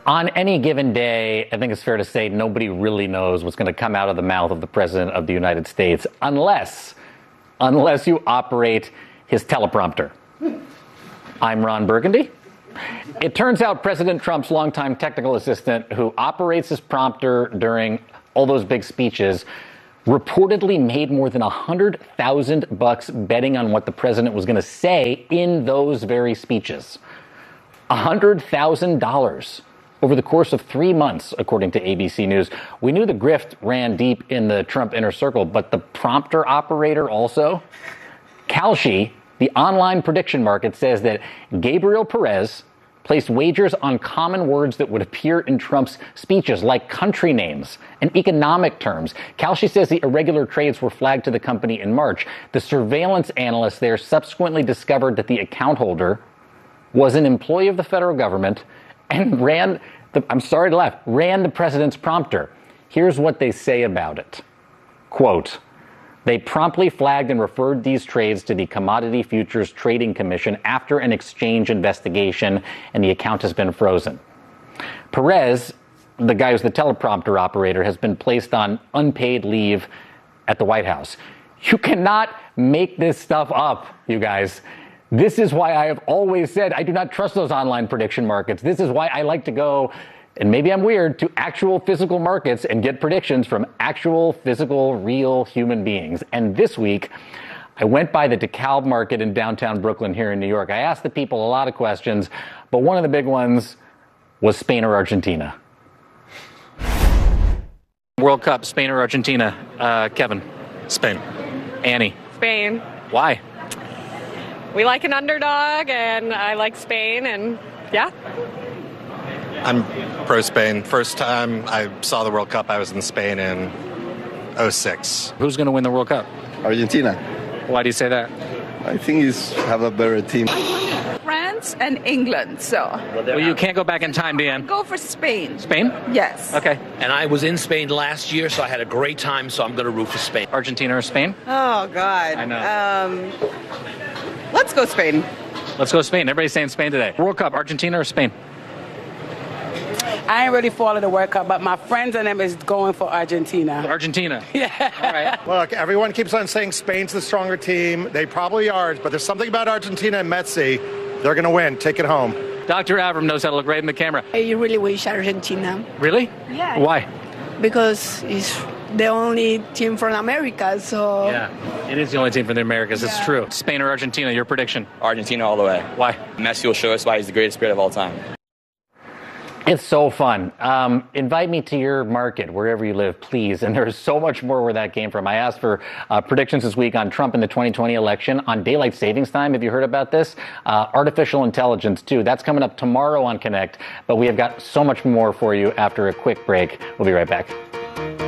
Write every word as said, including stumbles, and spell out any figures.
On any given day, I think it's fair to say nobody really knows what's going to come out of the mouth of the President of the United States unless, unless you operate his teleprompter. I'm Ron Burgundy. It turns out President Trump's longtime technical assistant, who operates his prompter during all those big speeches, reportedly made more than a hundred thousand bucks betting on what the president was going to say in those very speeches. A hundred thousand dollars. Over the course of three months, according to A B C News. We knew the grift ran deep in the Trump inner circle, but the prompter operator also? Kalshi, the online prediction market, says that Gabriel Perez placed wagers on common words that would appear in Trump's speeches, like country names and economic terms. Kalshi says the irregular trades were flagged to the company in March. The surveillance analyst there subsequently discovered that the account holder was an employee of the federal government and ran, the, I'm sorry to laugh, ran the president's prompter. Here's what they say about it. Quote, they promptly flagged and referred these trades to the Commodity Futures Trading Commission after an exchange investigation, and the account has been frozen. Perez, the guy who's the teleprompter operator, has been placed on unpaid leave at the White House. You cannot make this stuff up, you guys. This is why I have always said I do not trust those online prediction markets. This is why I like to go, and maybe I'm weird, to actual physical markets and get predictions from actual physical, real human beings. And this week, I went by the DeKalb market in downtown Brooklyn here in New York. I asked the people a lot of questions, but one of the big ones was Spain or Argentina. World Cup, Spain or Argentina? Uh, Kevin? Spain. Annie? Spain. Why? We like an underdog, and I like Spain, and yeah. I'm pro Spain. First time I saw the World Cup, I was in Spain in oh six. Who's going to win the World Cup? Argentina. Why do you say that? I think he's have a better team. France and England, so. Well, you can't go back in time, Dan. Go for Spain. Spain? Yes. Okay. And I was in Spain last year, so I had a great time, so I'm going to root for Spain. Argentina or Spain? Oh, God. I know. Um, let's go Spain. Let's go Spain. Everybody's saying Spain today. World Cup, Argentina or Spain? I ain't really follow the World Cup, but my friends and them is going for Argentina. Argentina. Yeah. All right. Look, everyone keeps on saying Spain's the stronger team. They probably are, but there's something about Argentina and Messi. They're going to win. Take it home. Doctor Avram knows how to look right in the camera. I really wish Argentina. Really? Yeah. Why? Because it's the only team from America, so... Yeah, it is the only team from the Americas. Yeah. It's true. Spain or Argentina, your prediction? Argentina all the way. Why? Messi will show us why he's the greatest player of all time. It's so fun. Um, invite me to your market, wherever you live, please. And there's so much more where that came from. I asked for uh, predictions this week on Trump in the twenty twenty election, on daylight savings time. Have you heard about this? Uh, artificial intelligence, too. That's coming up tomorrow on Connect. But we have got so much more for you after a quick break. We'll be right back.